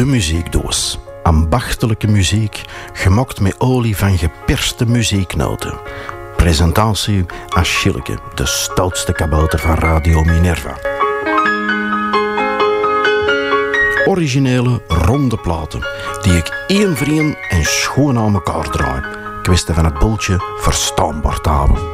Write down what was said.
De muziekdoos. Ambachtelijke muziek, gemokt met olie van geperste muzieknoten. Presentatie Achilleke, de stoutste kabouter van Radio Minerva. Originele, ronde platen, die ik één vriend en schoon aan elkaar draai. Kwestie van het boeltje verstaanbaar te houden.